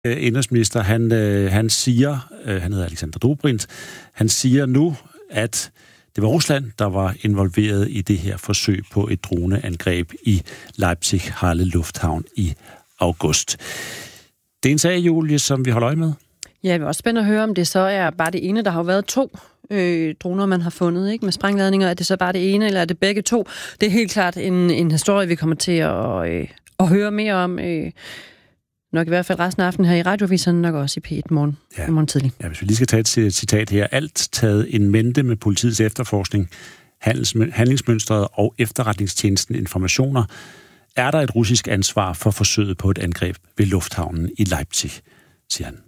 indrigsminister, han siger, han hedder Alexander Dobrindt, han siger nu, at det var Rusland, der var involveret i det her forsøg på et droneangreb i Leipzig-Halle Lufthavn i august. Det er en sag, Julie, som vi holder øje med. Ja, jeg vil også spændende at høre, om det så er bare det ene. Der har jo været 2 droner, man har fundet, ikke, med sprængladninger. Er det så bare det ene, eller er det begge 2? Det er helt klart en historie, vi kommer til at høre mere om. Nok i hvert fald resten af aftenen her i radioviseren, nok også i P1 morgen. Ja. I morgen tidlig. Ja, hvis vi lige skal tage et citat her. Alt taget en mente med politiets efterforskning, handlingsmønstret og efterretningstjenesten informationer, er der et russisk ansvar for forsøget på et angreb ved lufthavnen i Leipzig, siger han.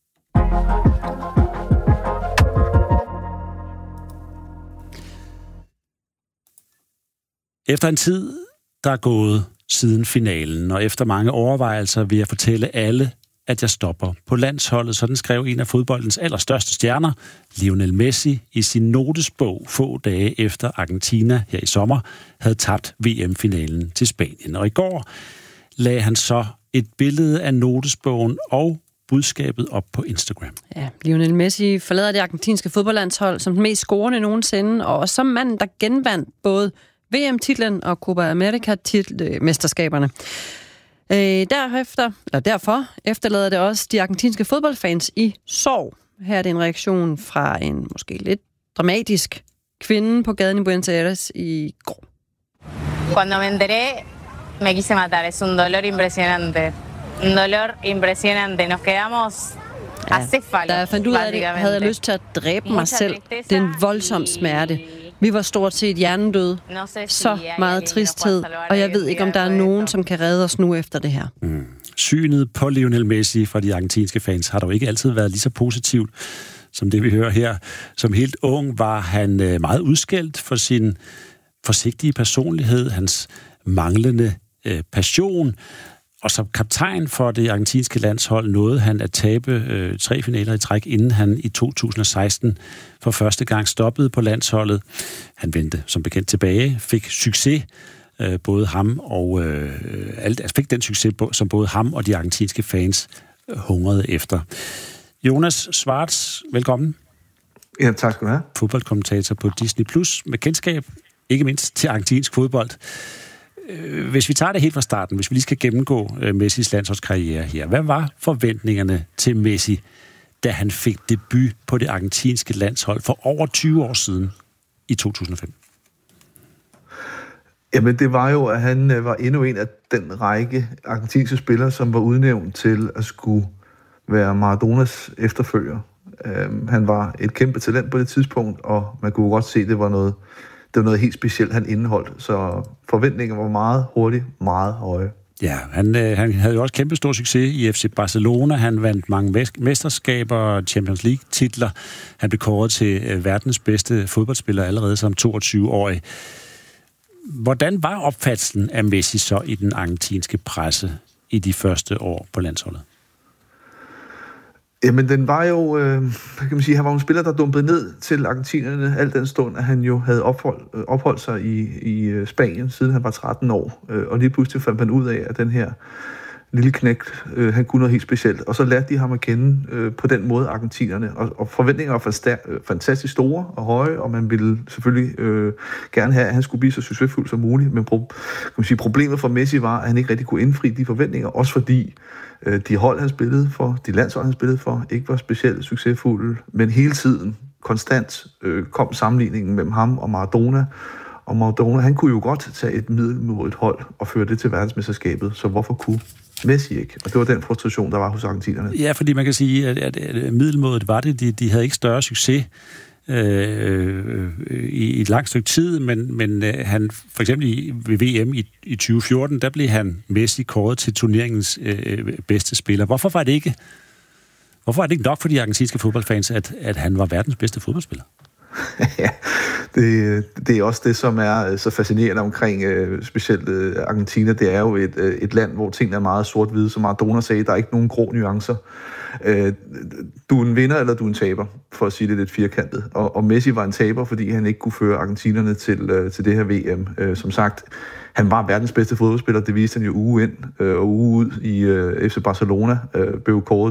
Efter en tid, der er gået siden finalen, og efter mange overvejelser vil jeg fortælle alle, at jeg stopper på landsholdet. Sådan skrev en af fodboldens allerstørste stjerner, Lionel Messi, i sin notesbog få dage efter Argentina her i sommer havde tabt VM-finalen til Spanien. Og i går lagde han så et billede af notesbogen og budskabet op på Instagram. Ja, Lionel Messi forlader det argentinske fodboldlandshold som den mest scorende nogensinde, og som manden, der genvandt både VM-titlen og Copa America-mesterskaberne. Derfor efterlader det også de argentinske fodboldfans i sorg. Her er det en reaktion fra en måske lidt dramatisk kvinde på gaden i Buenos Aires i går. Cuando me enteré, me quise matar. Es un dolor impresionante. Un dolor impresionante. Nos quedamos acéfalos. Da jeg fandt ud af det, havde jeg lyst til at dræbe mig selv. Det er en voldsom smerte. Vi var stort set hjernedøde. Så meget tristhed, og jeg ved ikke, om der er nogen, som kan redde os nu efter det her. Synet på Lionel Messi fra de argentinske fans har dog ikke altid været lige så positivt, som det vi hører her. Som helt ung var han meget udskældt for sin forsigtige personlighed, hans manglende passion. Og som kaptajn for det argentinske landshold nåede han at tabe 3 finaler i træk, inden han i 2016 for første gang stoppede på landsholdet. Han vendte som bekendt tilbage, fik succes, både ham og fik den succes, som både ham og de argentinske fans hungrede efter. Jonas Schwartz, velkommen. Ja, tak skal du have. Fodboldkommentator på Disney Plus med kendskab, ikke mindst til argentinsk fodbold. Hvis vi tager det helt fra starten, hvis vi lige skal gennemgå Messis landsholdskarriere her. Hvad var forventningerne til Messi, da han fik debut på det argentinske landshold for over 20 år siden i 2005? Jamen det var jo, at han var endnu en af den række argentinske spillere, som var udnævnt til at skulle være Maradonas efterfølger. Han var et kæmpe talent på det tidspunkt, og man kunne godt se, at det var noget helt specielt, han indeholdt. Så forventningerne var meget hurtigt, meget høje. Ja, han havde jo også kæmpe stor succes i FC Barcelona. Han vandt mange mesterskaber og Champions League-titler. Han blev kåret til verdens bedste fodboldspiller allerede som 22-årig. Hvordan var opfattelsen af Messi så i den argentinske presse i de første år på landsholdet? Jamen, den var jo, kan man sige, han var en spiller, der dumpede ned til argentinerne al den stund, at han jo havde opholdt sig i Spanien, siden han var 13 år. Og lige pludselig fandt man ud af, at den her lille knægt, han kunne noget helt specielt. Og så lærte de ham at kende på den måde, argentinerne. Og forventninger var fantastisk store og høje, og man ville selvfølgelig gerne have, at han skulle blive så succesfuld som muligt. Men problemet for Messi var, at han ikke rigtig kunne indfri de forventninger, også fordi de hold, han spillede for, de landshold, han spillede for, ikke var specielt succesfulde, men hele tiden, konstant, kom sammenligningen mellem ham og Maradona. Og Maradona, han kunne jo godt tage et middelmådigt hold og føre det til verdensmesterskabet, så hvorfor kunne Messi ikke? Og det var den frustration, der var hos argentinerne. Ja, fordi man kan sige, at middelmådigt var det. De havde ikke større succes i et langt stykke tid, men han, for eksempel ved VM i 2014, der blev han Messi kåret til turneringens bedste spiller. Hvorfor var det ikke nok for de argentinske fodboldfans, at han var verdens bedste fodboldspiller? Ja, det er også det, som er så fascinerende omkring specielt Argentina. Det er jo et land, hvor tingene er meget sort-hvide, som Maradona sagde. Der er ikke nogen grå nuancer. Du er en vinder, eller du er en taber, for at sige det lidt firkantet. Og Messi var en taber, fordi han ikke kunne føre argentinerne til det her VM. Som sagt, han var verdens bedste fodboldspiller, det viste han jo uge ind og uge ud i FC Barcelona, blev kåret